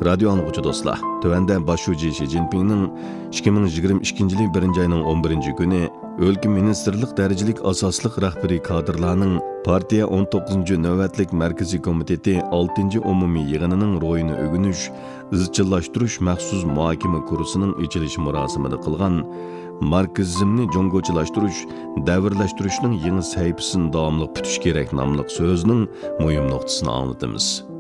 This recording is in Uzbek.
Radio anlıqçı dostlar, tövende başucu Xi Jinping'nin 2022 yılı 1. ayının 11. günü Өлkə Ministerlik Dərəcəlik Asaslık Rəhbəri kadrlarının partiya 19. növbətlik Mərkəzi Komiteti 6. Umumi yığınının royunu ögünüş, izchillashtirish məxsus muhakimə kursuning içilish murosimida qilgan marksizmni jongochilashtirish, davrlashtirishning yangi sahifasini davomli tutish kerak nomli so'zning muhim nuqtasini anglatamiz.